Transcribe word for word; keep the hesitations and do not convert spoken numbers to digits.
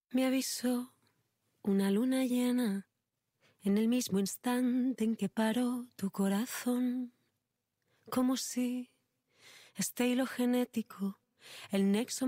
Me avisó una luna llena en el mismo instante en que paró tu corazón, como si este hilo genético, el nexo